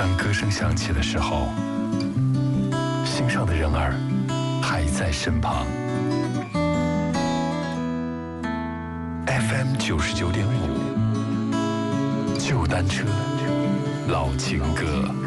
当歌声响起的时候，心上的人儿还在身旁。FM 99.5，旧单车，老情歌。